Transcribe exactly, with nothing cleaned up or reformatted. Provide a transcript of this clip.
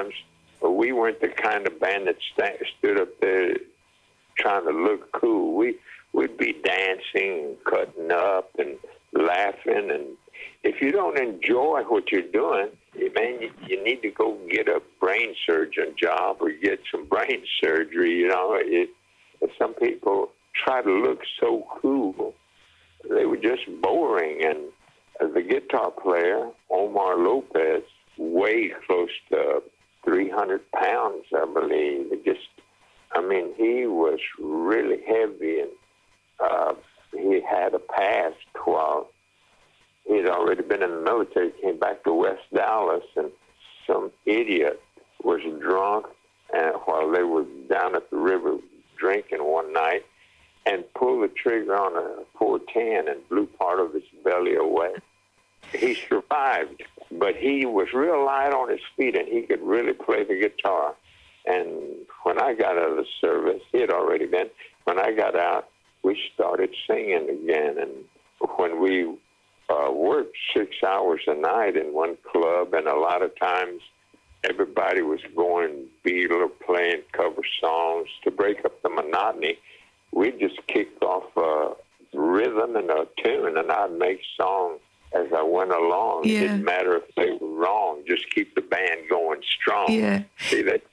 times, but we weren't the kind of band that st- stood up there trying to look cool. We, we'd be dancing and cutting up and laughing. And if you don't enjoy what you're doing, man, you, you need to go get a brain surgeon job or get some brain surgery. You know, it, some people try to look so cool. They were just boring. And as a guitar player, Omar Lopez weighed close to three hundred pounds, I believe. It just, I mean, he was really heavy, and uh, he had a past while he had already been in the military. Came back to West Dallas, and some idiot was drunk and while they were down at the river drinking one night, and pulled the trigger on a four ten and blew part of his belly away. He survived, but he was real light on his feet, and he could really play the guitar. And when I got out of the service, he had already been, when I got out, we started singing again. And when we uh, worked six hours a night in one club, and a lot of times everybody was going Beatle or playing cover songs to break up the monotony, we just kicked off a rhythm and a tune, and I'd make songs as I went along. Yeah. It didn't matter if they were wrong. Just keep the band going strong. Yeah. See, that